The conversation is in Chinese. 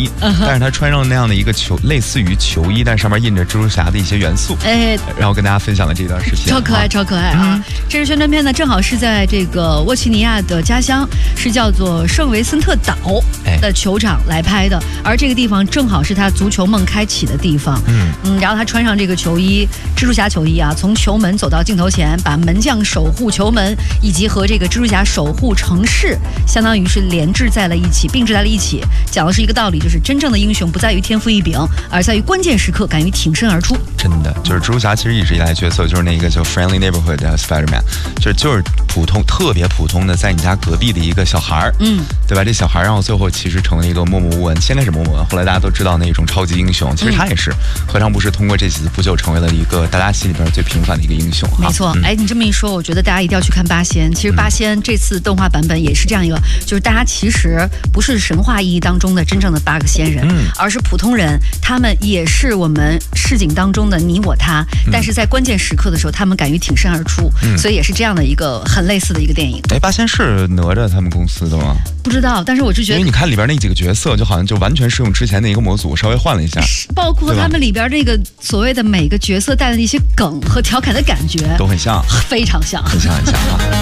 衣，但是他穿上那样的一个类似于球衣，但上面印着蜘蛛侠的一些元素，然后跟大家分享了这段视频， 超可爱，超可爱啊！这支宣传片呢，正好是在这个沃奇尼亚的家乡，是叫做圣维森特岛的球场来拍的，而这个地方正好是他足球梦开启的地方。然后他穿上这个球衣，蜘蛛侠球衣啊，从球门走到镜头前，把门将守护球门以及和这个蜘蛛侠守护城市，相当于是连制在了一起，并置在了一起，讲的是一个道理，就是真正的英雄不在于天赋异禀，而在于关键时刻敢于挺身而出。 真的，就是蜘蛛侠其实一直以来角色就是那个叫 Friendly Neighborhood 的 Spider-Man， 就是普通特别普通的在你家隔壁的一个小孩对吧？这小孩然后最后其实成了一个默默无闻，先开始默默无闻，后来大家都知道那种超级英雄，其实他也是何尝不是通过这几次不就成为了一个大家心里边最平凡的一个英雄。 没错，你这么一说，我觉得大家一定要去看八仙。其实八仙这次动画版本也是这样一个，就是大家其实不是神话意义当中的真正的8个仙人，而是普通人，他们也是我们市井当中的你我他，但是在关键时刻的时候，他们敢于挺身而出，所以也是这样的一个很类似的一个电影。 八仙是哪吒他们公司的吗？ 不知道，但是我就觉得， 因为你看里边那几个角色，就好像就完全是用之前的一个模组稍微换了一下， 包括他们里边这个所谓的每个角色带的一些梗和调侃的感觉， 都很像， 非常像， 很像啊。